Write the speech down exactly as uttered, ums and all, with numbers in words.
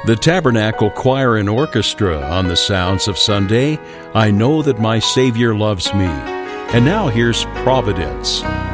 The Tabernacle Choir and Orchestra on the Sounds of Sunday, I Know That My Savior Loves Me. And now here's Providence.